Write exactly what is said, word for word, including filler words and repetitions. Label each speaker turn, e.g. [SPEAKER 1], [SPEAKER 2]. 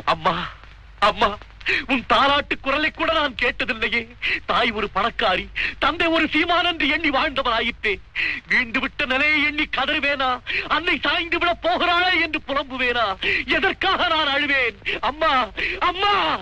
[SPEAKER 1] அம்மா அம்மா, உன் தாலாட்டு குரலை கூட நான் கேட்டதில்லையே. தாய் ஒரு பணக்காரி, தந்தை ஒரு சீமான் என்று எண்ணி வாழ்ந்தவராயிற்றே. வீண்டு விட்ட நிலையை எண்ணி கதறுவேனா? அன்னை சாய்ந்து விட போகிறாளே என்று புலம்புவேனா? எதற்காக நான் அழுவேன்? அம்மா அம்மா.